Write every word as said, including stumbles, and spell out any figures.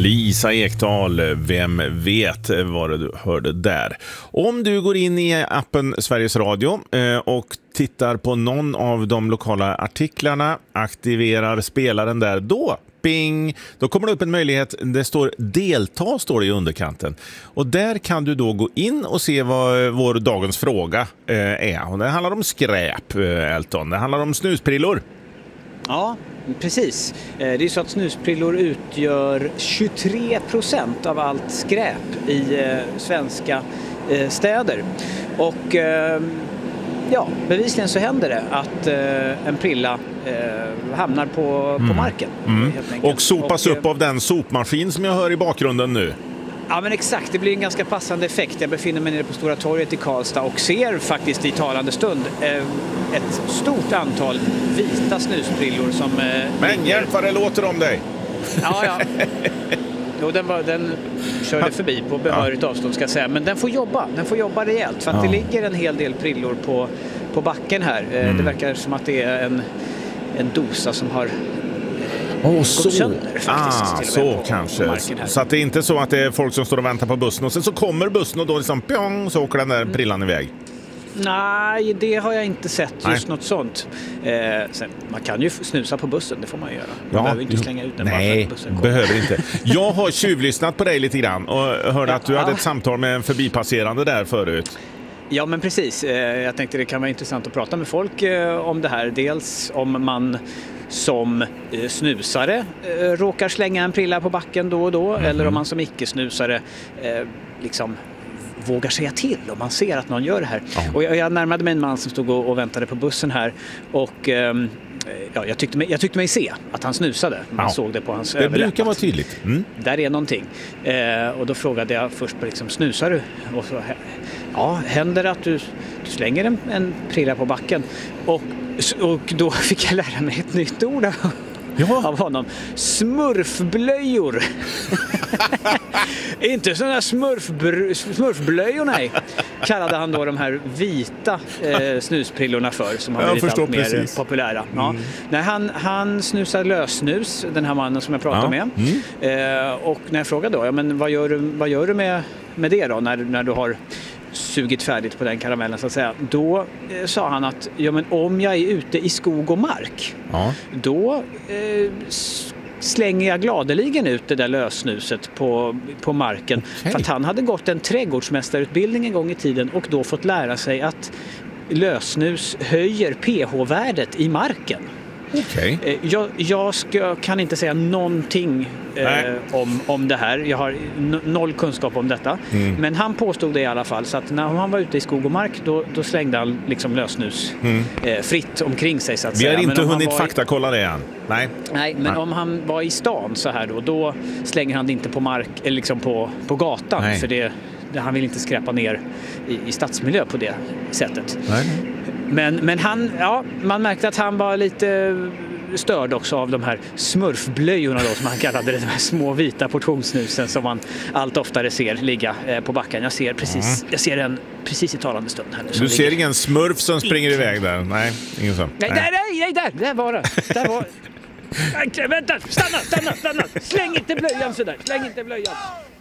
Lisa Ekdahl, vem vet vad du hörde där. Om du går in i appen Sveriges Radio och tittar på någon av de lokala artiklarna, aktiverar spelaren där, då Bing, då kommer det upp en möjlighet. Det står delta, står det i underkanten. Och där kan du då gå in och se vad vår dagens fråga är. Och det handlar om skräp, Elton. Det handlar om snusprillor. Ja, precis. Det är så att snusprillor utgör tjugotre procent av allt skräp i svenska städer. Och ja, bevisligen så händer det att en prilla hamnar på, mm. på marken. Mm. Och sopas och, upp av den sopmaskin som jag hör i bakgrunden nu. Ja, men exakt, det blir en ganska passande effekt. Jag befinner mig nere på Stora torget i Karlstad och ser faktiskt i talande stund eh, ett stort antal vita snusprillor som... Eh, men hjälp vad det låter om dig! Ja, ja. Jo, den, var, den körde förbi på behörigt avstånd, ska jag säga. Men den får jobba, den får jobba rejält. För att ja. det ligger en hel del prillor på, på backen här. Mm. Det verkar som att det är en, en dosa som har... Oh, så sönder, faktiskt, ah, så på, kanske. På så att det är inte så att det är folk som står och väntar på bussen och sen så kommer bussen och då liksom pjong, så åker den där prillan iväg. Nej, det har jag inte sett just Nej. något sånt. Eh, sen, man kan ju snusa på bussen, det får man ju göra. Man ja, behöver inte slänga ut den nej, bara för att bussen kommer. Behöver inte. Jag har tjuvlyssnat på dig lite grann och hörde ja, att du ja. hade ett samtal med en förbipasserande där förut. Ja, men precis. Jag tänkte det kan vara intressant att prata med folk om det här. Dels om man som snusare råkar slänga en prilla på backen då och då. Mm-hmm. Eller om man som icke-snusare liksom vågar säga till om man ser att någon gör det här. Ja. Och jag, jag närmade mig en man som stod och, och väntade på bussen här. Och um, ja, jag, tyckte mig, jag tyckte mig se att han snusade. Man ja. såg det på hans överläpp. Det brukar vara tydligt. Mm. Där är någonting. Eh, och då frågade jag först på liksom, snusar du? Och så, ja, händer det att du, du slänger en, en prilla på backen? Och, och då fick jag lära mig ett nytt ord av, ja. av honom. Smurfblöjor. Inte sådana smurfbr- smurfblöjor, nej. Kallade han då de här vita eh, snusprillorna för, som har blivit allt mer precis. populära. Ja. Mm. Nej, han, han snusar lössnus, den här mannen som jag pratade ja. med. Mm. Eh, och när jag frågade då, ja, men vad gör du, vad gör du med, med det då, när, när du har sugit färdigt på den karamellen så att säga. Då eh, sa han att ja, men om jag är ute i skog och mark ja. då eh, slänger jag gladeligen ut det där lössnuset på, på marken. Okay. För att han hade gått en trädgårdsmästarutbildning en gång i tiden och då fått lära sig att lössnus höjer pH-värdet i marken. Okay. Jag, jag ska, kan inte säga någonting eh, om, om det här. Jag har n- noll kunskap om detta. Mm. Men han påstod det i alla fall. Så att när han var ute i skog och mark då, då slängde han liksom lösnus mm. eh, fritt omkring sig så att Vi säga. har inte hunnit i... faktakolla det än. Nej, Nej men Nej. om han var i stan så här då, då slänger han det inte på mark eller liksom på, på gatan. Nej. För det, det, han vill inte skräpa ner i, i stadsmiljö på det sättet. Nej. Men, men han, ja, man märkte att han var lite störd också av de här smurfblöjorna då, som han kallade det, de här små vita portionssnusen som man allt oftare ser ligga eh, på backen. Jag ser precis, mm. jag ser en precis i talande stund här nu. Du ser ligger. ingen smurf som springer I... iväg där? Nej, ingen så. Nej, nej, nej, nej där, där var det. Där var... Nej, vänta, stanna, stanna, stanna. Släng inte blöjan sådär, släng inte blöjan.